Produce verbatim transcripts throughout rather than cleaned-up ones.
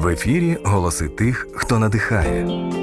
В ефірі «Голоси тих, хто надихає».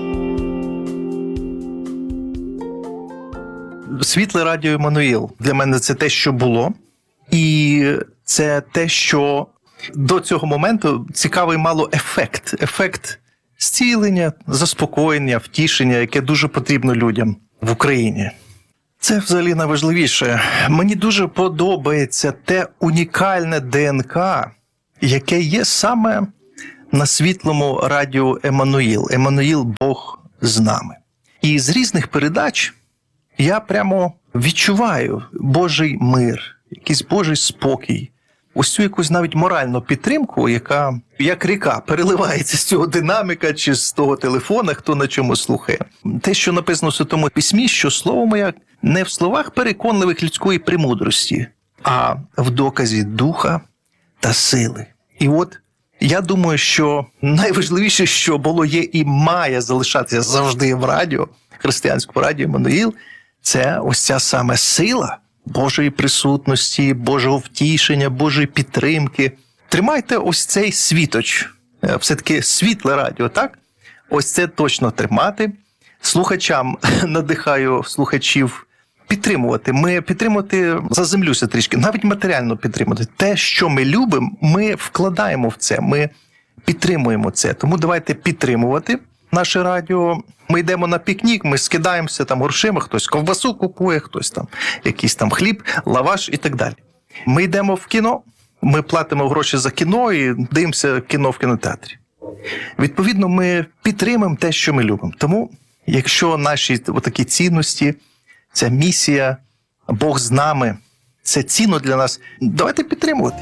Світле радіо «Еммануїл» для мене це те, що було. І це те, що до цього моменту цікавий мало ефект. Ефект зцілення, заспокоєння, втішення, яке дуже потрібно людям в Україні. Це взагалі найважливіше. Мені дуже подобається те унікальне ДНК, яке є саме на світлому радіо «Еммануїл». «Еммануїл» – Бог з нами. І з різних передач я прямо відчуваю Божий мир, якийсь Божий спокій, ось цю якусь навіть моральну підтримку, яка як ріка переливається з цього динаміка чи з того телефона, хто на чому слухає. Те, що написано в Святому Письмі, що слово моє не в словах переконливих людської премудрості, а в доказі духа та сили. І от я думаю, що найважливіше, що було, є і має залишатися завжди в радіо, християнському радіо «Еммануїл», це ось ця саме сила Божої присутності, Божого втішення, Божої підтримки. Тримайте ось цей світоч, все-таки світле радіо, так? Ось це точно тримати. Слухачам надихаю слухачів підтримувати. Ми підтримувати, заземлюся трішки, навіть матеріально підтримувати. Те, що ми любимо, ми вкладаємо в це, ми підтримуємо це. Тому давайте підтримувати наше радіо. Ми йдемо на пікнік, ми скидаємося там грошима, хтось ковбасу купує, хтось там якийсь там хліб, лаваш і так далі. Ми йдемо в кіно, ми платимо гроші за кіно і дивимося кіно в кінотеатрі. Відповідно, ми підтримуємо те, що ми любимо. Тому, якщо наші такі цінності, ця місія, Бог з нами, це цінно для нас, давайте підтримувати.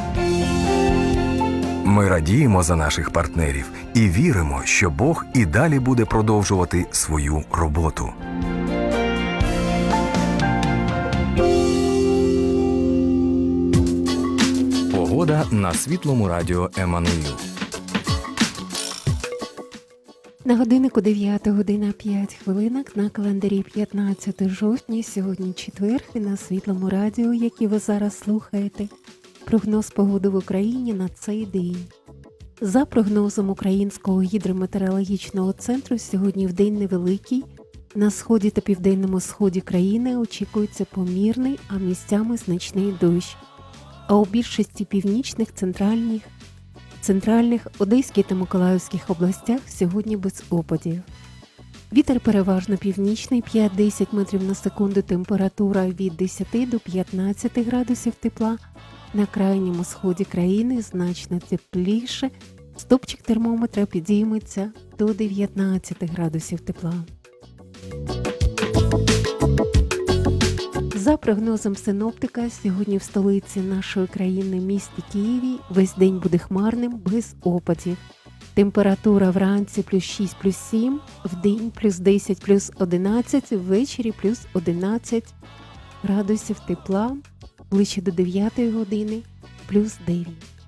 Ми радіємо за наших партнерів і віримо, що Бог і далі буде продовжувати свою роботу. Погода на світлому радіо «Еммануїл». На годиннику дев'ята година п'ять хвилинок, на календарі п'ятнадцяте жовтня, сьогодні четвер, і на світлому радіо, яке ви зараз слухаєте, прогноз погоди в Україні на цей день. За прогнозом Українського гідрометеорологічного центру, сьогодні вдень невеликий. На сході та південному сході країни очікується помірний, а місцями значний дощ. А у більшості північних, центральних, центральних, Одеській та Миколаївських областях сьогодні без опадів. Вітер переважно північний, п'ять-десять метрів на секунду, температура від десяти до п'ятнадцяти градусів тепла. На крайньому сході країни значно тепліше, стопчик термометра підійметься до дев'ятнадцяти градусів тепла. За прогнозом синоптика, сьогодні в столиці нашої країни, місті Києві, весь день буде хмарним, без опадів. Температура вранці плюс шість, плюс сім, вдень плюс десять, плюс одинадцять, ввечері плюс одинадцять градусів тепла, ближче до дев'ятої години плюс дев'ять.